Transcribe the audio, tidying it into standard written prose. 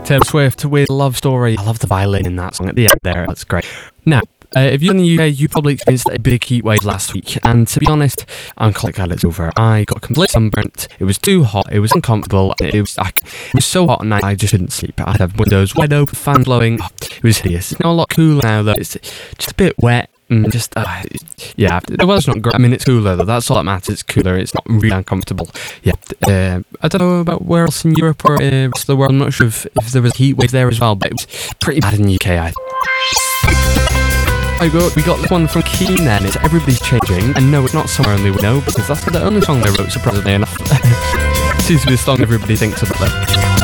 Taylor Swift with Love Story. I love the violin in that song at the end there, that's great. Now, if you're in the UK, you probably experienced a big heat wave last week, and to be honest, I'm quite glad it's over. I got completely sunburnt, it was too hot, it was uncomfortable, and it was so hot at night I just couldn't sleep. I had windows wide open, fan blowing, it was hideous. It's now a lot cooler now though, it's just a bit wet. Yeah, the weather's not great. I mean, it's cooler though, that's all that matters, it's cooler, it's not really uncomfortable. Yeah, I don't know about where else in Europe or the rest of the world, I'm not sure if there was a heat wave there as well, but it was pretty bad in the UK, I think. We got this one from Keenan, it's Everybody's Changing, and no, it's not Somewhere Only We Know, because that's the only song they wrote, surprisingly enough. Seems to be the song everybody thinks about though.